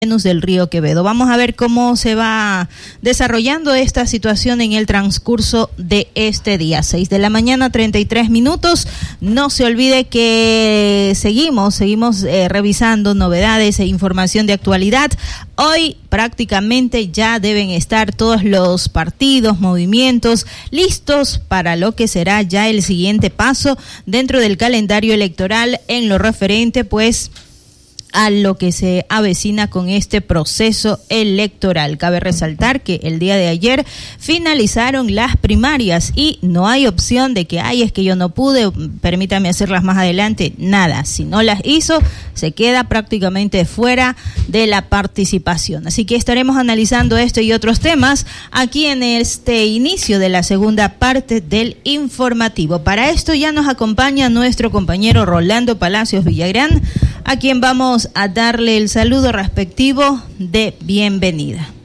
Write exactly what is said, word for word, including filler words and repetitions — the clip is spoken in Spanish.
del Río Quevedo. Vamos a ver cómo se va desarrollando esta situación en el transcurso de este día. seis de la mañana, treinta y tres minutos. No se olvide que seguimos, seguimos eh, revisando novedades e información de actualidad. Hoy prácticamente ya deben estar todos los partidos, movimientos listos para lo que será ya el siguiente paso dentro del calendario electoral en lo referente, pues, a lo que se avecina con este proceso electoral. Cabe resaltar que el día de ayer finalizaron las primarias y no hay opción de que, ay, es que yo no pude, permítame hacerlas más adelante. Nada, si no las hizo, se queda prácticamente fuera de la participación. Así que estaremos analizando esto y otros temas aquí en este inicio de la segunda parte del informativo. Para esto ya nos acompaña nuestro compañero Rolando Palacios Villagrán, a quien vamos a darle el saludo respectivo de bienvenida.